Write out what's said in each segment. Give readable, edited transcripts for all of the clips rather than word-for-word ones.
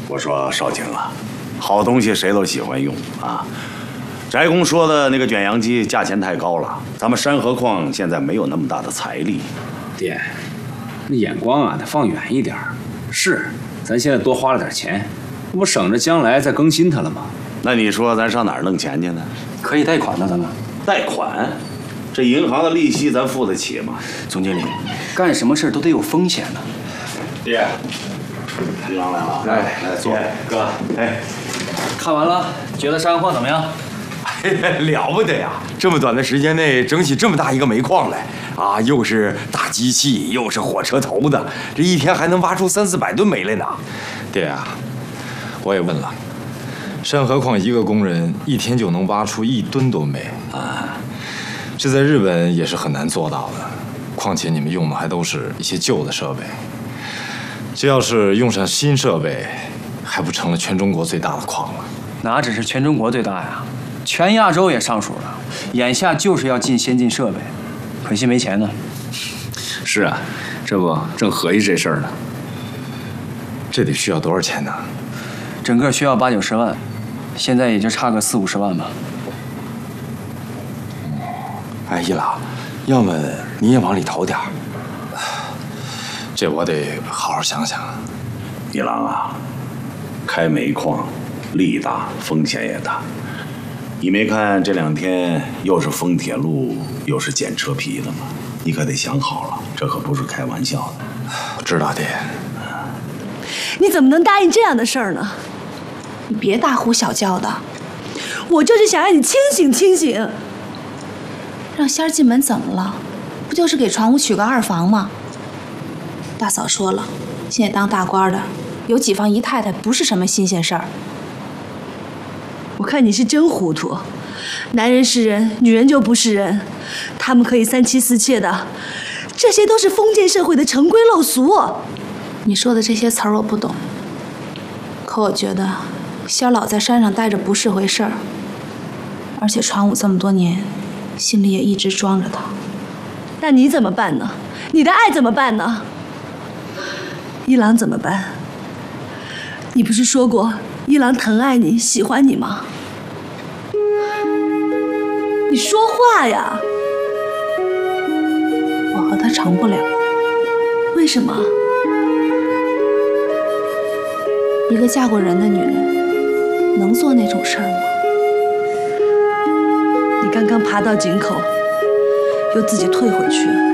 我说少卿啊，好东西谁都喜欢用啊。翟公说的那个卷扬机价钱太高了，咱们山河矿现在没有那么大的财力。 爹，那眼光啊得放远一点。是，咱现在多花了点钱，这不省着将来再更新它了吗？ 那你说咱上哪儿弄钱去呢？ 可以贷款呢，咱们。 贷款？这银行的利息咱付得起吗？ 总经理，干什么事都得有风险呢。 爹，李郎来了，来坐。 哥，哎，看完了，觉得山货怎么样？ 了不得呀！这么短的时间内整起这么大一个煤矿来啊，又是大机器，又是火车头的，这一天还能挖出300-400吨煤来呢。 爹啊，我也问了，山河矿一个工人一天就能挖出1吨多煤啊，这在日本也是很难做到的。况且你们用的还都是一些旧的设备，这要是用上新设备，还不成了全中国最大的矿了？ 哪只是全中国最大呀？全亚洲也上数了，眼下就是要进先进设备，可惜没钱呢。是啊，这不正合计这事儿呢。 这得需要多少钱呢？ 整个需要80-90万，现在也就差个40-50万吧。 哎，一郎，要么你也往里投点儿。 这我得好好想想。 一郎啊，开煤矿利大，风险也大。你没看这2天又是封铁路，又是剪车皮的吗？你可得想好了，这可不是开玩笑的。 我知道，爹。 你怎么能答应这样的事儿呢？ 你别大呼小叫的。 我就是想让你清醒清醒。 让仙儿进门怎么了？不就是给传武娶个2房吗？大嫂说了，现在当大官的有几房姨太太不是什么新鲜事儿。 我看你是真糊涂，男人是人，女人就不是人，他们可以3妻4妾的，这些都是封建社会的陈规陋俗。 你说的这些词儿我不懂，可我觉得仙儿老在山上待着不是回事儿，而且传武这么多年，心里也一直装着他。 那你怎么办呢？你的爱怎么办呢？一郎怎么办？你不是说过一郎疼爱你，喜欢你吗？你说话呀！ 我和他成不了。 为什么？ 一个嫁过人的女人，能做那种事儿吗？ 你刚刚爬到井口，又自己退回去了。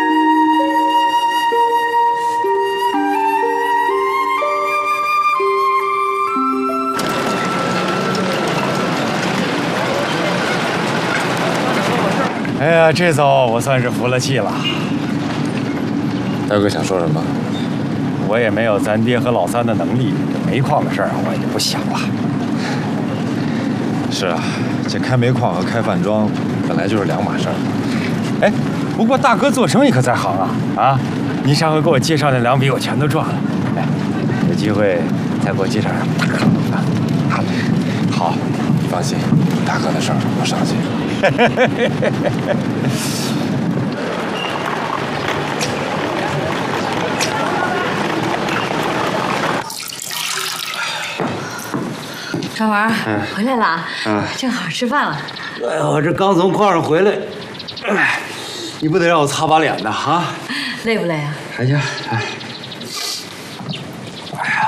哎呀，这遭我算是服了气了。 大哥想说什么？ 我也没有咱爹和老三的能力，煤矿的事儿我也就不想了。 是啊，这开煤矿和开饭庄本来就是2码事儿。 哎，不过大哥做生意可在行啊！啊，您上回给我介绍那2笔我全都赚了。哎，有机会再给我介绍什么大客户啊？ 好，你放心，大哥的事儿我上去。 川玩回来了，正好吃饭了。 哎呦，我这刚从矿上回来，哎，你不得让我擦把脸呢啊？ 累不累啊？ 还行，哎，哎呀，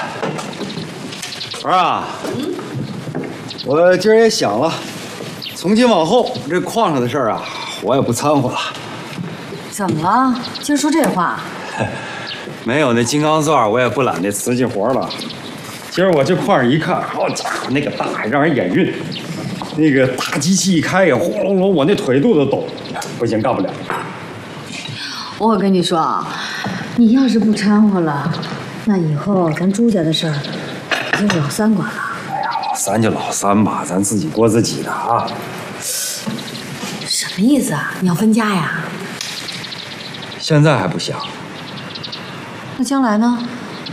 儿啊，我今儿也想了，从今往后这矿上的事儿啊，我也不掺和了。 怎么了？今儿说这话？ 没有那金刚钻，我也不揽那瓷器活了。今儿我这矿上一看，好家伙，那个大让人眼晕，那个大机器一开呀，轰隆隆，我那腿肚子抖，不行，干不了。 我跟你说啊，你要是不掺和了，那以后咱朱家的事儿就老三管了。 哎呀，老三就老三吧，咱自己过自己的啊。 什么意思啊？你要分家呀？ 现在还不想， 那将来呢？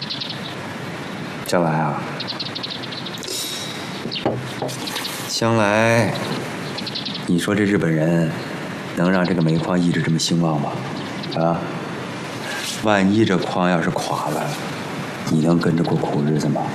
将来啊，将来，你说这日本人能让这个煤矿一直这么兴旺吗？啊，万一这矿要是垮了，你能跟着过苦日子吗？